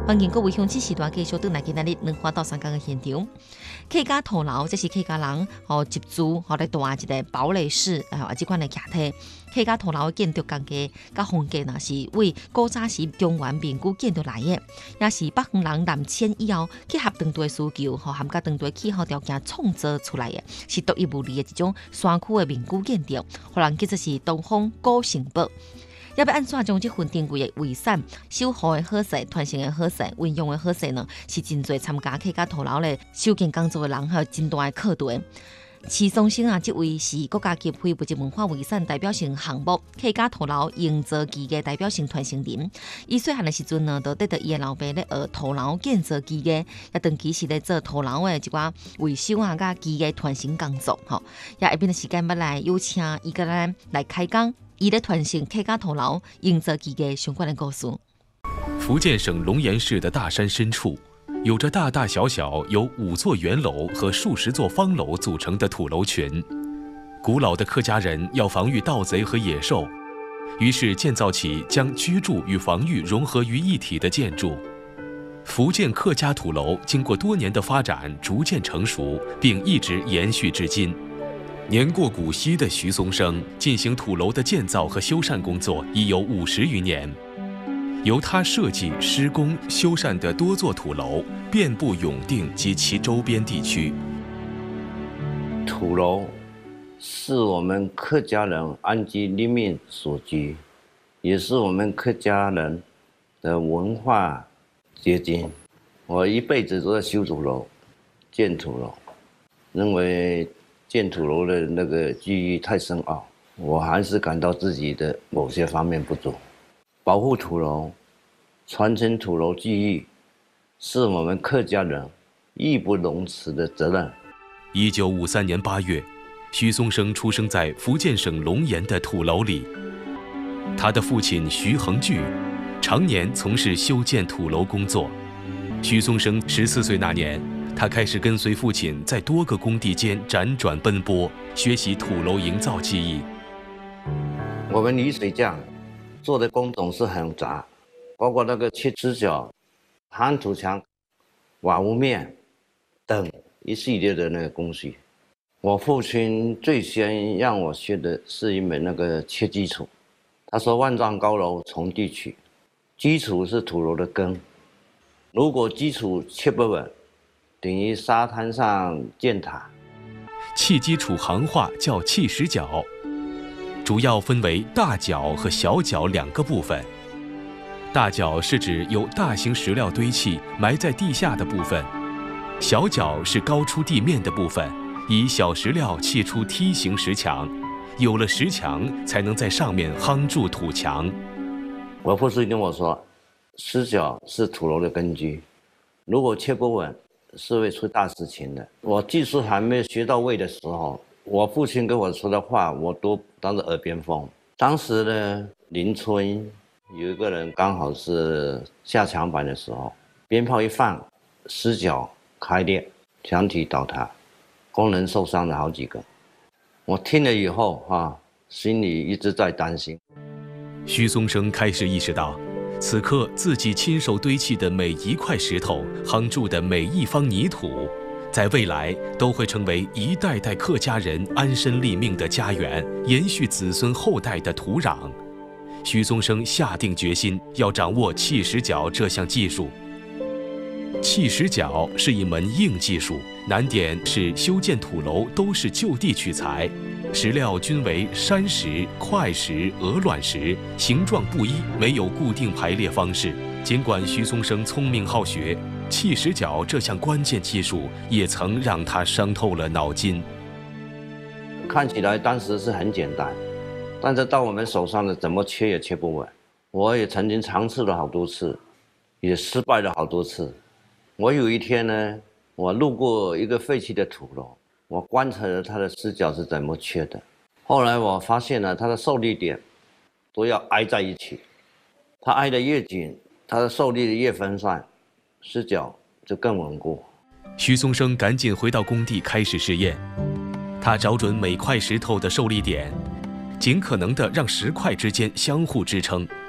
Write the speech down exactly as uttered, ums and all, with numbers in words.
欢迎各位乡亲时段继续转来今仔日两花到三江的现场。客家土楼，这是客家人哦集资哦来搭一个堡垒式啊这款的架体。客家土楼的建筑工艺甲风格呢，是为古早时中原民居建筑来的，也是北方人南迁以后结合当地的需求，吼含甲当地的气候条件创造出来的，是独一无二的一种山区的民居建筑，互人叫做是东方古城堡。要要安怎将这份珍贵的遗产、守护的好势、传承的好势、运用的好势呢？是真侪参加客家土楼的修建工作的人，还有真大的课题。徐松生啊，这位是国家级非物质文化遗产代表性项目客家土楼营造技艺代表性传承人。伊细汉的时阵呢，就得到伊的老爸咧学土楼建造技艺，也长期是咧做土楼的一寡维修啊、甲技艺传承工作。吼，也下边的时间要来邀请伊个咱来开讲。伊咧传承客家土楼营造技艺相关的故事。 福建省龙岩市的大山深处，有着大大小小由五座圆楼和数十座方楼组成的土楼群。古老的客家人要防御盗贼和野兽，于是建造起将居住与防御融合于一体的建筑。福建客家土楼经过多年的发展，逐渐成熟，并一直延续至今。年过古稀的徐松生进行土楼的建造和修缮工作已有五十余年，由他设计、施工、修缮的多座土楼遍布永定及其周边地区。 土楼是我们客家人安居立命所居，也是我们客家人的文化结晶。我一辈子都在修土楼、建土楼，认为建土楼的那个技艺太深奥，我还是感到自己的某些方面不足。保护土楼、传承土楼技艺，是我们客家人义不容辞的责任。 一九五三年八月，徐松生出生在福建省龙岩的土楼里。他的父亲徐恒聚常年从事修建土楼工作。徐松生十四岁那年，他开始跟随父亲在多个工地间辗转奔波，学习土楼营造技艺。 我们泥水匠做的工种是很杂，包括那个切枝角、夯土墙、瓦屋面等一系列的那个工序。我父亲最先让我学的是一门那个切基础。他说：“万丈高楼从地起，基础是土楼的根。如果基础切不稳，等于沙滩上建塔。” 砌基础行话叫砌石角，主要分为大角和小角两个部分。大角是指有大型石料堆砌埋在地下的部分，小角是高出地面的部分，以小石料砌出梯形石墙，有了石墙才能在上面夯筑土墙。 我父亲跟我说，石角是土楼的根基，如果切不稳，是会出大事情的。我技术还没有学到位的时候，我父亲跟我说的话，我都当着耳边风。当时呢，邻村有一个人刚好是下墙板的时候，鞭炮一放，石角开裂，墙体倒塌，工人受伤了好几个。我听了以后啊，心里一直在担心。 徐松生开始意识到，此刻自己亲手堆砌的每一块石头，夯筑的每一方泥土，在未来都会成为一代代客家人安身立命的家园，延续子孙后代的土壤。徐松生下定决心要掌握砌石角这项技术。砌石角是一门硬技术，难点是修建土楼都是就地取材，石料均为山石、块石、鹅卵石，形状不一，没有固定排列方式。尽管徐松生聪明好学，砌石角这项关键技术也曾让他伤透了脑筋。 看起来当时是很简单，但是到我们手上的怎么切也切不稳。我也曾经尝试了好多次，也失败了好多次。我有一天呢，我路过一个废弃的土楼，我观察了它的石角是怎么切的。后来我发现了它的受力点都要挨在一起，它挨得越紧，它的受力越分散，石角就更稳固。 徐松生赶紧回到工地开始试验，他找准每块石头的受力点，尽可能的让石块之间相互支撑，